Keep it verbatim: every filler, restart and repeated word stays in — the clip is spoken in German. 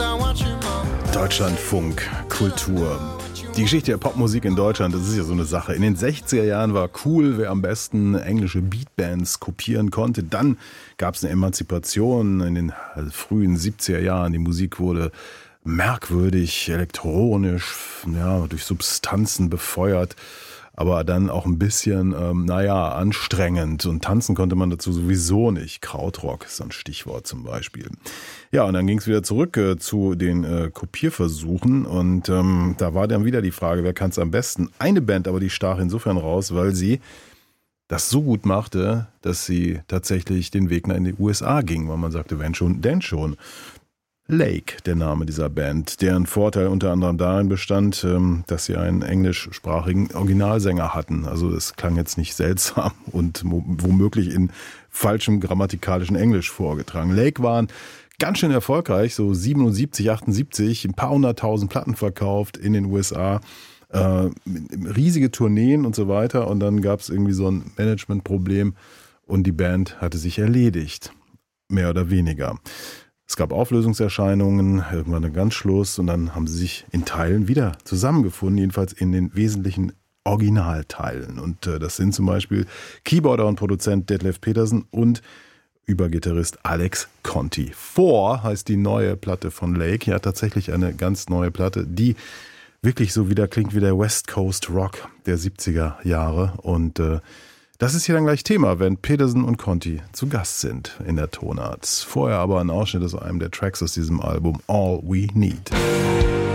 Deutschlandfunk, Kultur. Die Geschichte der Popmusik in Deutschland, das ist ja so eine Sache. In den sechziger Jahren war cool, wer am besten englische Beatbands kopieren konnte. Dann gab es eine Emanzipation in den frühen siebziger Jahren. Die Musik wurde merkwürdig, elektronisch, ja, durch Substanzen befeuert. Aber dann auch ein bisschen, ähm, naja, anstrengend. Und tanzen konnte man dazu sowieso nicht. Krautrock ist so ein Stichwort zum Beispiel. Ja, und dann ging es wieder zurück äh, zu den äh, Kopierversuchen. Und ähm, da war dann wieder die Frage, wer kann es am besten? Eine Band aber, die stach insofern raus, weil sie das so gut machte, dass sie tatsächlich den Weg nach in die U S A ging. Weil man sagte, wenn schon, denn schon. Lake, der Name dieser Band, deren Vorteil unter anderem darin bestand, dass sie einen englischsprachigen Originalsänger hatten. Also es klang jetzt nicht seltsam und womöglich in falschem grammatikalischen Englisch vorgetragen. Lake waren ganz schön erfolgreich, so siebenundsiebzig, achtundsiebzig, ein paar hunderttausend Platten verkauft in den U S A, äh, riesige Tourneen und so weiter. Und dann gab es irgendwie so ein Managementproblem und die Band hatte sich erledigt, mehr oder weniger. Es gab Auflösungserscheinungen, irgendwann ein ganz Schluss und dann haben sie sich in Teilen wieder zusammengefunden, jedenfalls in den wesentlichen Originalteilen. Und äh, das sind zum Beispiel Keyboarder und Produzent Detlef Petersen und Übergitarrist Alex Conti. Four heißt die neue Platte von Lake, ja tatsächlich eine ganz neue Platte, die wirklich so wieder klingt wie der West Coast Rock der siebziger Jahre und äh, das ist hier dann gleich Thema, wenn Petersen und Conti zu Gast sind in der Tonart. Vorher aber ein Ausschnitt aus einem der Tracks aus diesem Album All We Need.